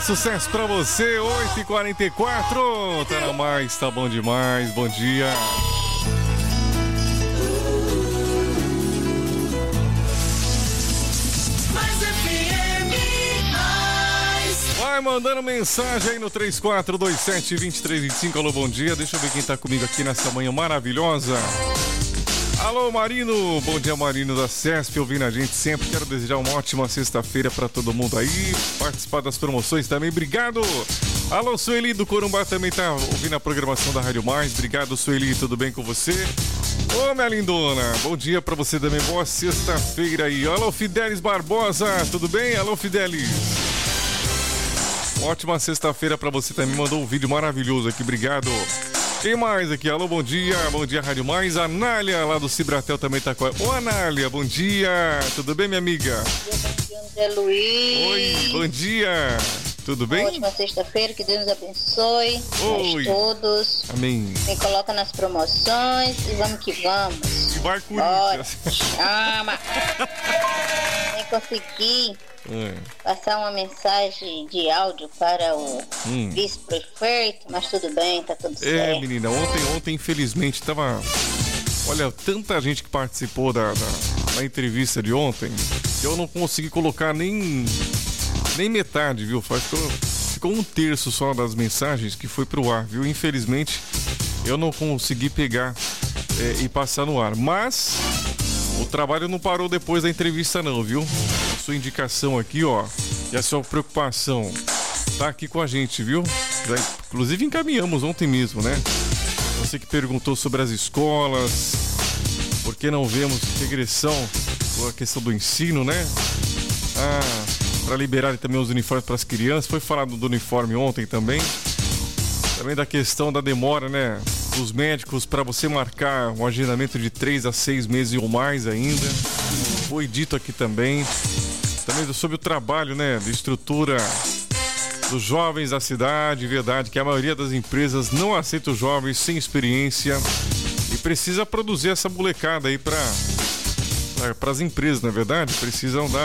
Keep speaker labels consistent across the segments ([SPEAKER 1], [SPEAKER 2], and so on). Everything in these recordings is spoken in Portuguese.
[SPEAKER 1] sucesso pra você, 8h44. Tá na mais, tá bom demais, bom dia. Vai mandando mensagem aí no 3427-2325. Alô, bom dia. Deixa eu ver quem tá comigo aqui nessa manhã maravilhosa. Alô, Marino. Bom dia, Marino da CESP, ouvindo a gente sempre. Quero desejar uma ótima sexta-feira pra todo mundo aí. Participar das promoções também. Obrigado. Alô, Sueli do Corumbá também tá ouvindo a programação da Rádio Mais. Obrigado, Sueli. Tudo bem com você? Ô, minha lindona. Bom dia pra você também. Boa sexta-feira aí. Alô, Fidelis Barbosa. Tudo bem? Alô, Fidelis. Ótima sexta-feira pra você também. Mandou um vídeo maravilhoso aqui. Obrigado. Quem mais aqui? Alô, bom dia. Bom dia, Rádio Mais. A Anália, lá do Cibratel, também tá com ela. Ô, Anália, bom dia. Tudo bem, minha amiga?
[SPEAKER 2] Bom dia, André Luiz.
[SPEAKER 1] Oi, bom dia. Tudo bem?
[SPEAKER 2] Ótima sexta-feira, que Deus nos abençoe.
[SPEAKER 1] Oi.
[SPEAKER 2] Nós todos.
[SPEAKER 1] Amém.
[SPEAKER 2] Me coloca nas promoções e vamos que vamos.
[SPEAKER 1] E vai,
[SPEAKER 2] Bora.
[SPEAKER 1] Corinthians.
[SPEAKER 2] Chama. Nem consegui passar uma mensagem de áudio para o vice-prefeito, mas tudo bem, tá tudo certo.
[SPEAKER 1] Menina, ontem infelizmente tava... Olha, tanta gente que participou da entrevista de ontem, que eu não consegui colocar nem metade, viu? Ficou um terço só das mensagens que foi pro ar, viu? Infelizmente, eu não consegui pegar e passar no ar. Mas o trabalho não parou depois da entrevista não, viu? A sua indicação aqui, ó, e a sua preocupação tá aqui com a gente, viu? Já, inclusive encaminhamos ontem mesmo, né? Você que perguntou sobre as escolas, por que não vemos regressão com a questão do ensino, né? Para liberar também os uniformes para as crianças. Foi falado do uniforme ontem também. Também da questão da demora, né? Dos médicos para você marcar um agendamento de 3 a 6 meses ou mais ainda. Foi dito aqui também. Também sobre o trabalho, né? De estrutura dos jovens da cidade. Verdade que a maioria das empresas não aceita os jovens sem experiência e precisa produzir essa molecada aí para as empresas, não é verdade? Precisam dar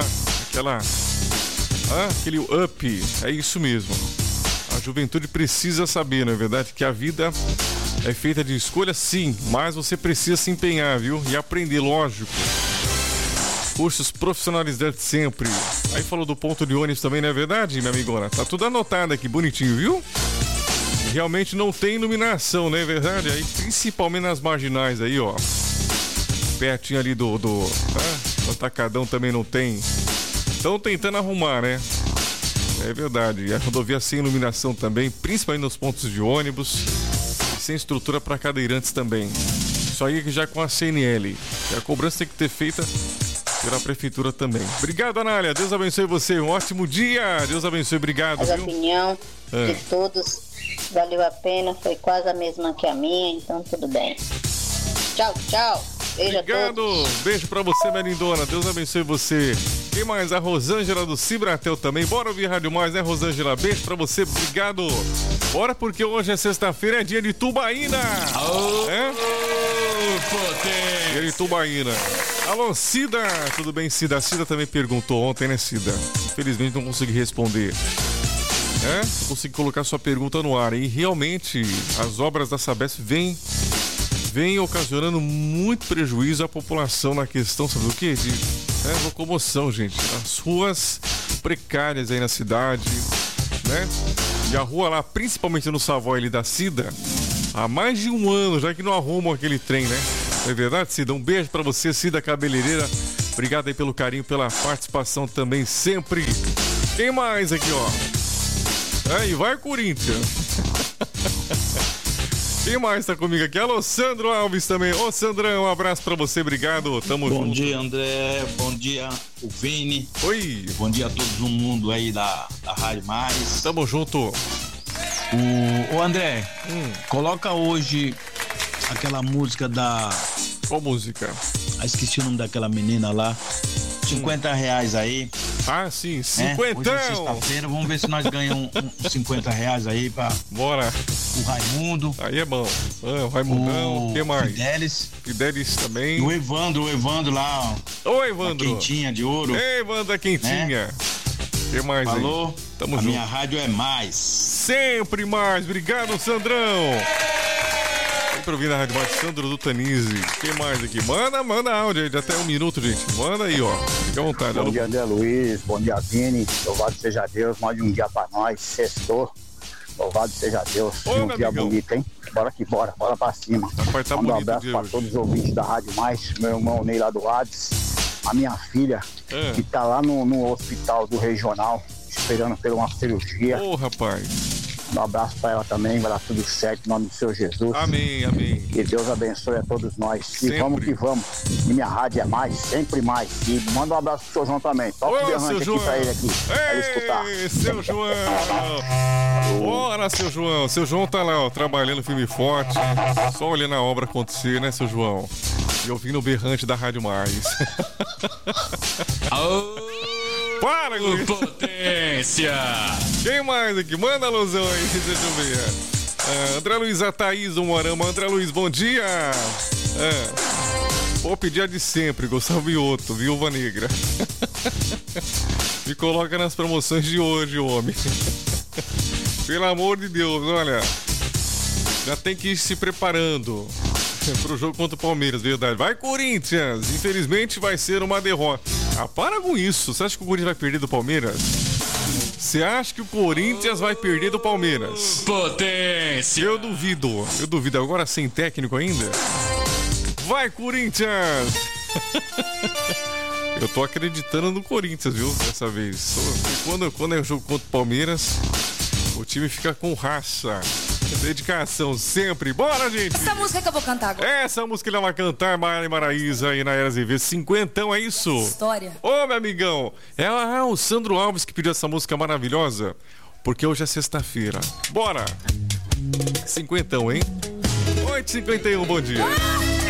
[SPEAKER 1] aquele up. É isso mesmo. A juventude precisa saber, não é verdade? Que a vida é feita de escolha, sim, mas você precisa se empenhar, viu? E aprender, lógico. Cursos profissionalizantes sempre. Aí falou do ponto de ônibus também, não é verdade, minha amigona? Tá tudo anotado aqui, bonitinho, viu? Realmente não tem iluminação, não é verdade? Aí, principalmente nas marginais aí, ó. Pertinho ali do Atacadão também não tem. Estão tentando arrumar, né? É verdade. E a rodovia sem iluminação também, principalmente nos pontos de ônibus. Sem estrutura para cadeirantes também. Isso aí já com a CNL. E a cobrança tem que ter feita pela prefeitura também. Obrigado, Anália. Deus abençoe você. Um ótimo dia. Deus abençoe. Obrigado.
[SPEAKER 2] A opinião de todos valeu a pena. Foi quase a mesma que a minha, então tudo bem. Tchau, tchau. Beijo
[SPEAKER 1] Obrigado.
[SPEAKER 2] a todos.
[SPEAKER 1] Beijo pra você, minha lindona. Deus abençoe você. Quem mais? A Rosângela do Cibratel também. Bora ouvir Rádio Mais, né, Rosângela? Beijo pra você. Obrigado. Bora, porque hoje é sexta-feira, é dia de Tubaína. Dia de Tubaína. Alô, Cida. Tudo bem, Cida? A Cida também perguntou ontem, né, Cida? Infelizmente não consegui responder. Não consegui colocar sua pergunta no ar. E realmente, as obras da Sabesp vêm ocasionando muito prejuízo à população na questão, sabe o quê? De locomoção, gente. As ruas precárias aí na cidade, né? E a rua lá, principalmente no Savoy ali da Cida, há mais de um ano já que não arrumam aquele trem, né? Não é verdade, Cida? Um beijo pra você, Cida Cabeleireira. Obrigado aí pelo carinho, pela participação também sempre. Quem mais aqui, ó? E vai, Corinthians. Quem mais tá comigo aqui? Alô, Sandro Alves também. Ô, Sandrão, um abraço pra você, obrigado. Tamo junto.
[SPEAKER 3] Bom dia, André. Bom dia, o Vini.
[SPEAKER 1] Oi.
[SPEAKER 3] Bom dia a todo mundo aí da Rádio Mais.
[SPEAKER 1] Tamo junto.
[SPEAKER 3] O André, coloca hoje aquela música da...
[SPEAKER 1] Qual música?
[SPEAKER 3] Esqueci o nome daquela menina lá. R$50 aí.
[SPEAKER 1] Ah, sim, 50.
[SPEAKER 3] Hoje é sexta-feira, vamos ver se nós ganhamos uns R$50 aí pra...
[SPEAKER 1] Bora.
[SPEAKER 3] O Raimundo.
[SPEAKER 1] Aí é bom. O Raimundão, o que mais?
[SPEAKER 3] Fidelis
[SPEAKER 1] também.
[SPEAKER 3] E o Evandro lá, ó.
[SPEAKER 1] Ô, Evandro.
[SPEAKER 3] A quentinha de ouro.
[SPEAKER 1] Ei, Evandro, a quentinha. O que mais
[SPEAKER 3] Falou?
[SPEAKER 1] aí? Tamo
[SPEAKER 3] junto.
[SPEAKER 1] A
[SPEAKER 3] minha rádio é mais.
[SPEAKER 1] Sempre mais. Obrigado, Sandrão. Sempre ouvindo a Rádio Mais, Sandro do Tanise. Quem mais aqui? Manda áudio aí de até 1 minuto, gente. Manda aí, ó. Fique à vontade.
[SPEAKER 4] Bom dia, André Luiz. Bom dia, Vini. Louvado seja Deus. Mais um dia pra nós. Sextou. Louvado seja Deus. Um dia bonito, hein? Bora que bora. Bora pra cima.
[SPEAKER 1] Rapaz, tá
[SPEAKER 4] Manda um abraço pra todos os ouvintes da Rádio Mais. Meu irmão Ney lá do Hades. A minha filha, que tá lá no hospital do Regional, esperando por uma cirurgia.
[SPEAKER 1] Ô, rapaz.
[SPEAKER 4] Um abraço pra ela também, vai dar tudo certo, em nome do Senhor Jesus.
[SPEAKER 1] Amém, amém.
[SPEAKER 4] Que Deus abençoe a todos nós.
[SPEAKER 1] Sempre.
[SPEAKER 4] E vamos que vamos. E minha rádio é mais, sempre mais. E manda um abraço pro seu João também. Toca o berrante aqui pra ele aqui. Pra ele escutar.
[SPEAKER 1] Seu João! Bora, seu João. Seu João tá lá, ó, trabalhando firme e forte. Só olhando a obra acontecer, né, seu João? E ouvindo o berrante da Rádio Mais. Para, Guri.
[SPEAKER 5] Potência!
[SPEAKER 1] Quem mais aqui? Manda a alusão aí, deixa eu ver. André Luiz, a Thaís do Moarama. André Luiz, bom dia! Vou pedir a de sempre, Gustavo Mioto, Viúva Negra. Me coloca nas promoções de hoje, homem. Pelo amor de Deus, olha. Já tem que ir se preparando pro jogo contra o Palmeiras, verdade. Vai, Corinthians! Infelizmente vai ser uma derrota. Ah, para com isso. Você acha que o Corinthians vai perder do Palmeiras? Você acha que o Corinthians vai perder do Palmeiras?
[SPEAKER 5] Potência!
[SPEAKER 1] Eu duvido. Agora sem técnico ainda? Vai, Corinthians! Eu tô acreditando no Corinthians, viu? Dessa vez. Quando é o jogo contra o Palmeiras, o time fica com raça. Dedicação sempre. Bora, gente!
[SPEAKER 6] Essa música que eu vou cantar agora.
[SPEAKER 1] Essa música ele vai cantar, Mara e Maraísa e Nayara Azevedo. 50, é isso?
[SPEAKER 6] História.
[SPEAKER 1] Ô, meu amigão. É o Sandro Alves que pediu essa música maravilhosa. Porque hoje é sexta-feira. Bora! 50, hein? 8h51, bom dia.